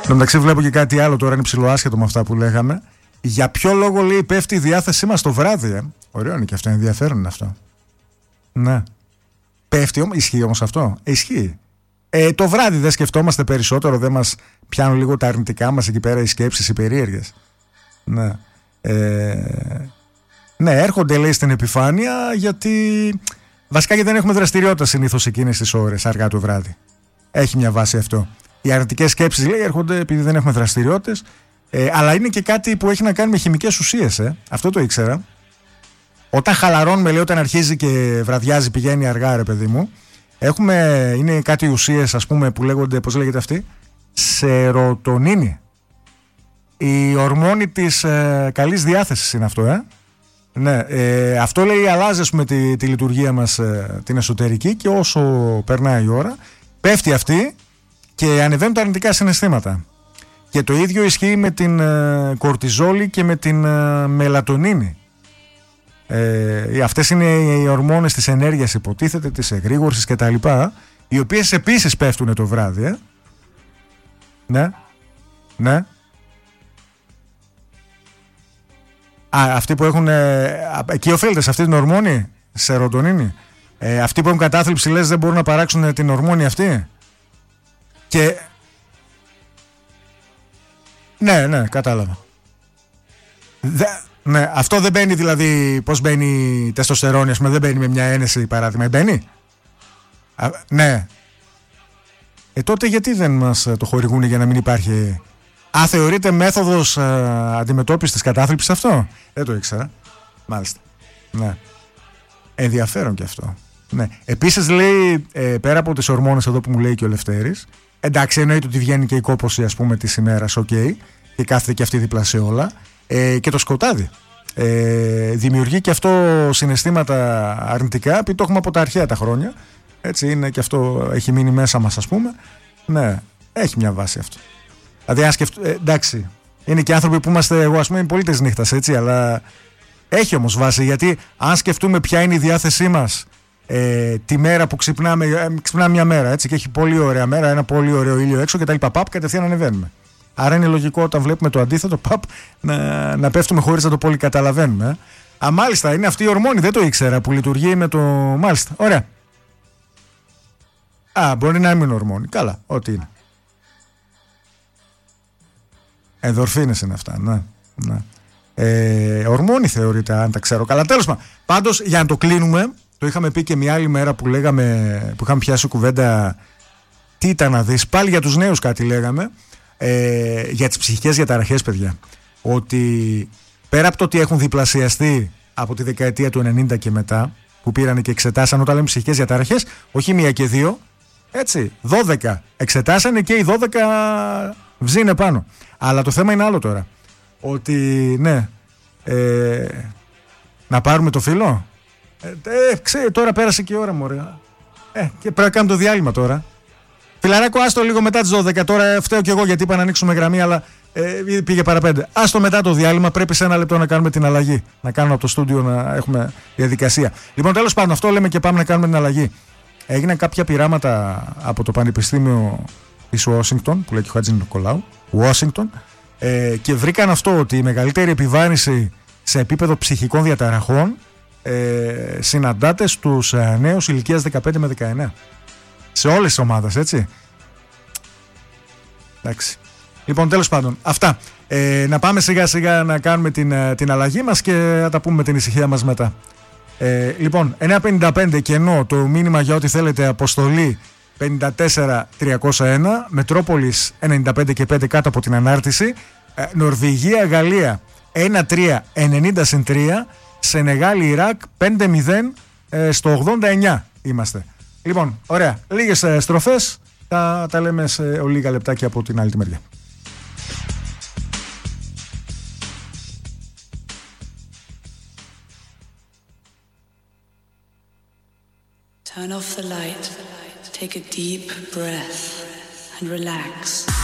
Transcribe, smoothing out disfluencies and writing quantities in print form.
Εν τω μεταξύ βλέπω και κάτι άλλο τώρα, είναι ψιλοάσχετο με αυτά που λέγαμε. Για ποιο λόγο, λέει, πέφτει η διάθεσή μας το βράδυ, Ωραίο είναι και αυτό, ενδιαφέρον είναι αυτό. Ναι. Πέφτει, ισχύει όμως αυτό? Ισχύει. Το βράδυ δεν σκεφτόμαστε περισσότερο, δεν μας πιάνουν λίγο τα αρνητικά μας εκεί πέρα, οι σκέψεις, οι περίεργες? Ναι. Ναι, έρχονται, λέει, στην επιφάνεια γιατί βασικά δεν έχουμε δραστηριότητα συνήθως εκείνες τις ώρες, αργά το βράδυ. Έχει μια βάση αυτό. Οι αρνητικές σκέψεις, λέει, έρχονται επειδή δεν έχουμε δραστηριότητες, αλλά είναι και κάτι που έχει να κάνει με χημικές ουσίες. Αυτό το ήξερα. Όταν χαλαρώνουμε, λέει, όταν αρχίζει και βραδιάζει, πηγαίνει αργά, ρε παιδί μου, είναι κάτι ουσίες, ας πούμε, που λέγονται, πώς λέγεται αυτή, σερωτονίνη. Η ορμόνη της καλής διάθεσης είναι αυτό, Ναι, αυτό, λέει, αλλάζει, ας πούμε, τη λειτουργία μας, την εσωτερική, και όσο περνάει η ώρα πέφτει αυτή και ανεβαίνουν τα αρνητικά συναισθήματα. Και το ίδιο ισχύει με την κορτιζόλη και με την μελατονίνη. Αυτές είναι οι ορμόνες της ενέργειας, υποτίθεται, της εγρήγορσης και τα λοιπά, οι οποίες επίσης πέφτουν το βράδυ. Ναι. Αυτοί που έχουν εκεί οφείλεται σε αυτή την ορμόνη σερωτονίνη. Αυτοί που έχουν κατάθλιψη, λες, δεν μπορούν να παράξουν την ορμόνη αυτή. Και ναι, κατάλαβα. Ναι, αυτό δεν μπαίνει, δηλαδή, πώς μπαίνει η τεστοστερόνη, ας πούμε, δεν μπαίνει με μια ένεση, παράδειγμα, μπαίνει. Ναι. Τότε γιατί δεν μας το χορηγούν για να μην υπάρχει? Θεωρείται μέθοδος αντιμετώπισης της κατάθλιψης αυτό? Δεν το ήξερα. Μάλιστα. Ναι. Ενδιαφέρον και αυτό. Ναι. Επίσης, λέει, πέρα από τις ορμόνες εδώ που μου λέει και ο Λευτέρης, εντάξει, εννοείται ότι βγαίνει και η κόπωση, ας πούμε, της ημέρας, και κάθεται και αυτή δίπλα σε όλα, και το σκοτάδι δημιουργεί και αυτό συναισθήματα αρνητικά, επειδή το έχουμε από τα αρχαία τα χρόνια, έτσι είναι, και αυτό έχει μείνει μέσα μας, ας πούμε. Ναι, έχει μια βάση αυτό. Δηλαδή, αν εντάξει, είναι και άνθρωποι που είμαστε, εγώ, ας πούμε, είμαι πολίτες νύχτας, έτσι, αλλά έχει όμως βάση, γιατί αν σκεφτούμε ποια είναι η διάθεσή μας τη μέρα που ξυπνάμε μια μέρα, έτσι, και έχει πολύ ωραία μέρα, ένα πολύ ωραίο ήλιο έξω και τα λοιπά, κατευθείαν ανεβαίνουμε. Άρα είναι λογικό όταν βλέπουμε το αντίθετο, να πέφτουμε χωρίς να το πολύ καταλαβαίνουμε. Μάλιστα, είναι αυτή η ορμόνη, δεν το ήξερα, που λειτουργεί με το. Μάλιστα, ωραία. Μπορεί να είναι ορμόνη. Καλά, ό,τι είναι. Ενδορφίνες είναι αυτά, ναι. Ορμόνη θεωρείται, αν τα ξέρω καλά. Τέλος πάντων, πάντως, για να το κλείνουμε, το είχαμε πει και μια άλλη μέρα που είχαμε πιάσει κουβέντα. Τι ήταν να δεις, πάλι για τους νέους κάτι λέγαμε, για τις ψυχικές διαταραχές, παιδιά. Ότι πέρα από το ότι έχουν διπλασιαστεί από τη δεκαετία του 90 και μετά, που πήραν και εξετάσαν, όταν λέμε ψυχικές διαταραχές, όχι μία και δύο, έτσι, 12 εξετάσανε και οι 12 βζίνε πάνω. Αλλά το θέμα είναι άλλο τώρα. Ότι ναι, να πάρουμε το φύλλο. Τώρα πέρασε και η ώρα, μωρέ. Και πρέπει να κάνουμε το διάλειμμα τώρα. Φιλαράκο, άστο λίγο μετά τις 12. Τώρα φταίω κι εγώ γιατί είπα να ανοίξουμε γραμμή, αλλά πήγε παραπέντε. Άστο μετά το διάλειμμα, πρέπει σε ένα λεπτό να κάνουμε την αλλαγή. Να κάνουμε από το στούντιο να έχουμε διαδικασία. Λοιπόν, τέλος πάντων, αυτό λέμε και πάμε να κάνουμε την αλλαγή. Έγιναν κάποια πειράματα από το Πανεπιστήμιο της Ουάσιγκτον, που λέει και ο Χατζη Νικολάου, Ουάσιγκτον, και βρήκαν αυτό, ότι η μεγαλύτερη επιβάρυνση σε επίπεδο ψυχικών διαταραχών συναντάται στους νέους ηλικίας 15 με 19. Σε όλες τις ομάδες, έτσι. Εντάξει. Λοιπόν, τέλος πάντων, αυτά. Να πάμε σιγά σιγά να κάνουμε την αλλαγή μας και να τα πούμε με την ησυχία μας μετά. Λοιπόν, 955 και ενώ το μήνυμα για ό,τι θέλετε, αποστολή 54301, Μετρόπολης 95 και 5 κάτω από την ανάρτηση, Νορβηγία, Γαλλία 1390-3, Σενεγάλη, Ιράκ 5-0 στο 89 είμαστε. Λοιπόν, ωραία, λίγες στροφές, τα λέμε σε λίγα λεπτάκια από την άλλη τη μεριά. Turn off the light, take a deep breath and relax.